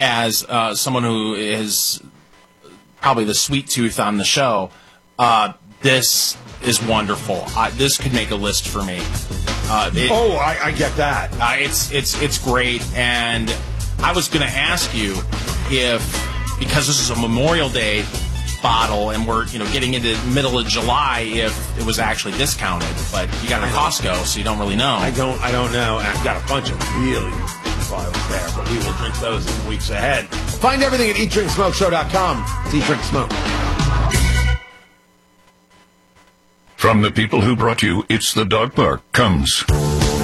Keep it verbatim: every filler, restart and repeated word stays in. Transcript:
as uh, someone who is probably the sweet tooth on the show, uh, this is wonderful. Uh, this could make a list for me. Uh, it, oh, I, I get that. Uh, it's it's it's great, and I was going to ask you if, because this is a Memorial Day bottle, and we're you know getting into the middle of July, if it was actually discounted. But you got it at Costco, so you don't really know. I don't. I don't know. I've got a bunch of really bottles there, but we will drink those in the weeks ahead. Find everything at eat drink smoke show dot com. It's Eat Drink Smoke. From the people who brought you It's the Dog Park comes